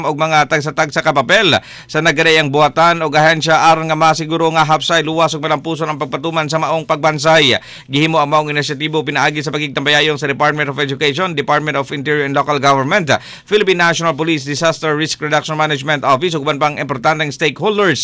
og mga tagsa-tagsa ka papel sa nagadayang buhatan og ahensya aron nga masiguro nga hapsay luwas ug malampuson ang pagpatuman sa maong pagbansay. Gihimo ang maong inisyatibo pinaagi sa pagigtambayayong sa Department of Education, Department of Interior and Local Government, Philippine National Police Disaster Risk Reduction Management Office ug uban pang importanteng stakeholders.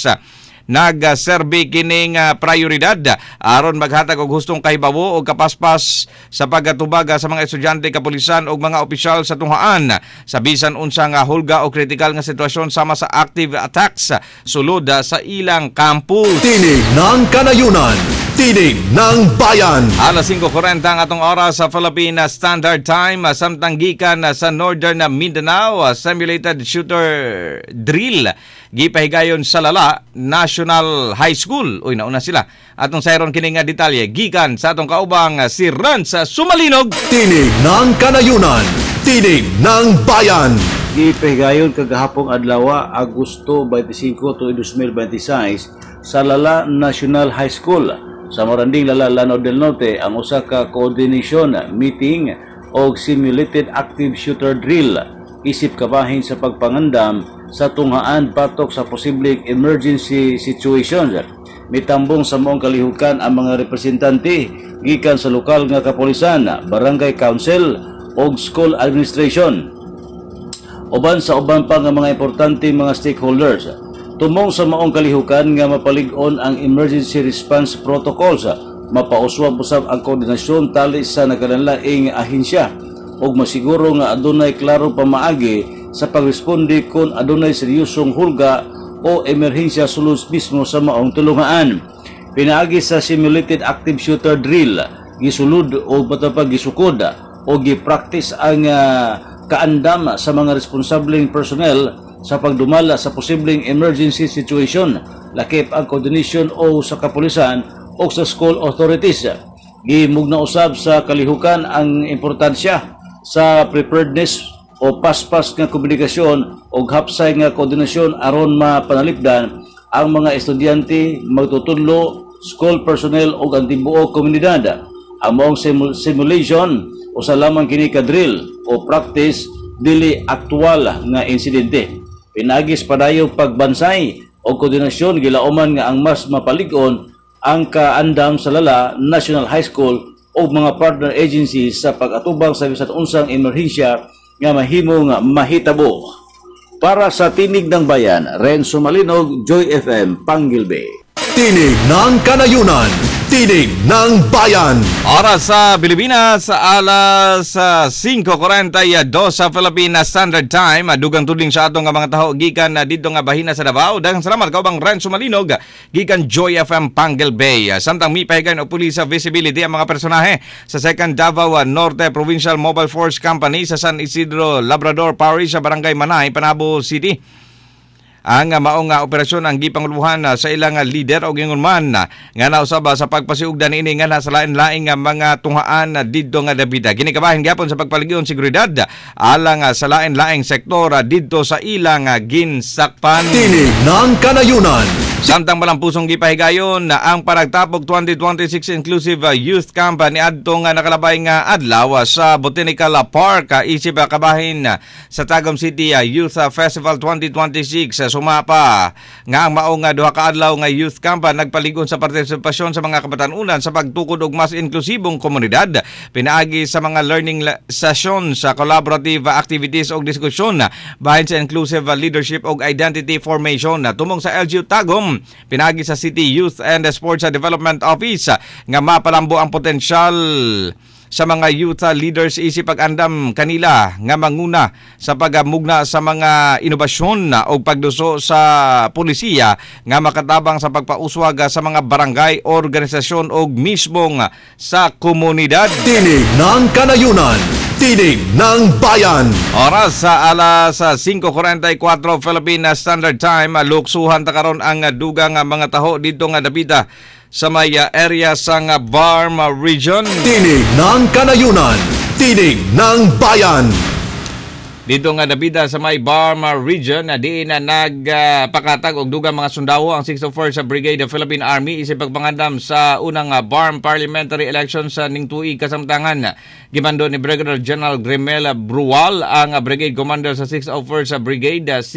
Nagserbi kining prioridad aron maghatag og hustong kahibawo o kapaspas sa pagtubag sa mga estudyante, kapulisan ug mga opisyal sa tunghaan sa bisan unsa nga hulga o kritikal nga sitwasyon sama sa active attacks sulod sa ilang campus. Tinig ng Kanayunan, Tinig ng Bayan. Alas 5:40 ang atong oras sa Philippine Standard Time. Samtang gikan sa Northern Mindanao, simulated shooter drill gipahigayon sa Lala National High School. Uy, nauna sila. Atong sayron kini nga detalye gikan sa atong kaubang si Rans Sumalinog. Tinig ng Kanayunan, Tinig ng Bayan. Gipahigayon kagahapong adlaw Agosto 25 tuig 2026 sa Lala National High School sa Moranding, Lala, Lanao del Norte ang usa ka coordination meeting o simulated active shooter drill isip kabahin sa pagpangandam sa tunghaan patok sa posibleng emergency situations. Mitambong sa maong kalihukan ang mga representante gikan sa lokal nga kapulisan, barangay council o school administration uban sa uban pa nga mga importante mga stakeholders. Tumong sa maong kalihukan nga mapalig-on ang emergency response protocols, mapauswab usab ang koordinasyon tali sa nagkalainlaing ahensya ug masiguro nga adunay klaro pamaagi sa pagresponde kon adunay seryosong hulga o emerhensya sulod mismo sa maong tulungaan. Pinaagi sa simulated active shooter drill, gisulod o matapag gisukod o gipractice ang kaandam sa mga responsableng personnel sa pagdumala sa posibleng emergency situation, lakip ang coordination o sa kapulisan o sa school authorities. Gimugna usab sa kalihukan ang importansya sa preparedness o paspas nga komunikasyon o hapsay nga koordinasyon aron mapanalipdan ang mga estudyante, magtutunlo, school personnel o ang tibuok komunidad. Ang maong simulation o sa lamang kini ka drill o practice dili aktual nga insidente. Pinagis padayong pagbansay o koordinasyon gilauman nga ang mas mapalig-on ang kaandam sa Lala National High School o mga partner agencies sa pag-atubang sa bisan unsang emerhensya nga mahimo nga mahitabo. Para sa Tinig ng Bayan, Renzo Malinog, Joy FM, Panggilbe. Tinig ng Kanayunan, Tinig ng Bayan. Oras sa Pilipinas, alas 5:42 sa Philippine Standard Time. Dugang tudling sa atong mga taho gikan dito nga bahina sa Davao. Daghang salamat kaubang Renzo Malinog gikan Joy FM Panggil Bay. Samtang mipahigan o pulis sa visibility ang mga personahe sa 2nd Davao Norte Provincial Mobile Force Company sa San Isidro Labrador Parish sa Barangay Manay, Panabo City. Ang maong operasyon ang gipanguluhan sa ilang leader o gingunman nga nausab sa pagpasiugdan ini nga sa lain-laing mga tunghaan didto nga dapita. Ginikabahin gyapon sa pagpaligyon seguridad alang sa lain-laing sektor didto sa ilang ginsakpan. Tinig ng Kanayunan. Samtang malampusong gipahigayon ang panagtapok 2026 Inclusive Youth Camp ni adtong nakalabay nga adlaw sa Botanical Park isip kabahin sa Tagum City Youth Festival 2026. Sumapa nga ang maong duha ka adlaw nga youth camp nagpaligon sa partisipasyon sa mga kabatanunan sa pagtukod og mas inklusibong komunidad. Pinaagi sa mga learning sessions sa collaborative activities og diskusyon bahin sa inclusive leadership og identity formation. Tumong sa LGU Tagum, pinaagi sa City Youth and Sports Development Office nga mapalambo ang potensyal sa mga youth leaders isip pag-andam kanila nga manguna sa pagmugna sa mga inobasyon o pagduso sa polisiya nga makatabang sa pagpauswag sa mga barangay, organisasyon o mismong sa komunidad. Tinig ng Kanayunan, Tinig ng Bayan. Oras sa alas 5:44 Philippine Standard Time. Luksuhan ta karon ang dugang mga taho dito nga dapita sa may area sa Barm Region. Tinig ng Kanayunan, Tinig ng Bayan. Dito nga nabida sa may Barma region na diin na nagpakatag og dugang mga sundalo ang 601st Brigade of Philippine Army isip pagpangandam sa unang Barm parliamentary election sa ning tuig kasamtangan. Gimando ni Brigadier General Grimel Brual ang brigade commander sa 601st Brigade